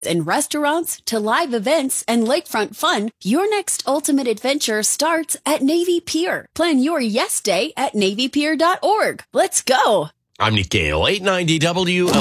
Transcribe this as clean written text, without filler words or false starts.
and restaurants to live events and lakefront fun, your next ultimate adventure starts at Navy Pier. Plan your yes day at NavyPier.org. Let's go. I'm Nick Gale, 890 W.